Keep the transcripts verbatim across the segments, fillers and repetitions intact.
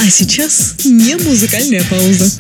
А сейчас не музыкальная пауза.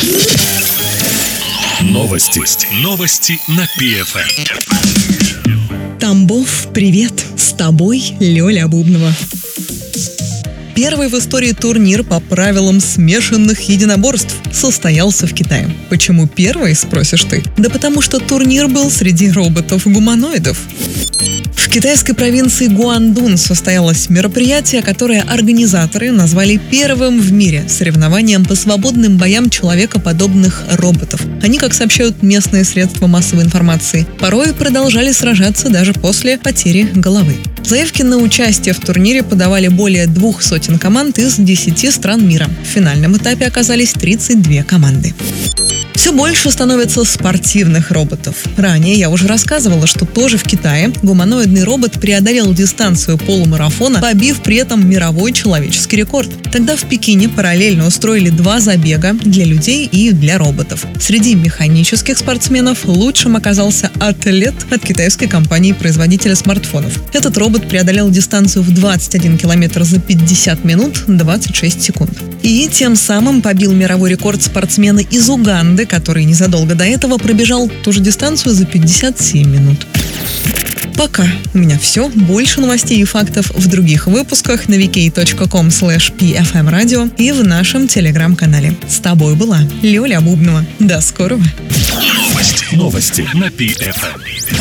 Новости. Новости на пи эф эм. Тамбов, привет! С тобой Лёля Бубнова. Первый в истории турнир по правилам смешанных единоборств состоялся в Китае. Почему первый, спросишь ты? Да потому что турнир был среди роботов-гуманоидов. В китайской провинции Гуандун состоялось мероприятие, которое организаторы назвали первым в мире соревнованием по свободным боям человекоподобных роботов. Они, как сообщают местные средства массовой информации, порой продолжали сражаться даже после потери головы. Заявки на участие в турнире подавали более двух сотен команд из десяти стран мира. В финальном этапе оказались тридцать две команды. Все больше становится спортивных роботов. Ранее я уже рассказывала, что тоже в Китае гуманоидный робот преодолел дистанцию полумарафона, побив при этом мировой человеческий рекорд. Тогда в Пекине параллельно устроили два забега для людей и для роботов. Среди механических спортсменов лучшим оказался атлет от китайской компании-производителя смартфонов. Этот робот преодолел дистанцию в двадцать один километр за пятьдесят минут двадцать шесть секунд. И тем самым побил мировой рекорд спортсмена из Уганды, который незадолго до этого пробежал ту же дистанцию за пятьдесят семь минут. Пока у меня все. Больше новостей и фактов в других выпусках на ви кей точка ком слэш пи эф эм радио и в нашем телеграм-канале. С тобой была Лёля Бубнова. До скорого. Новости. Новости на пи эф эм.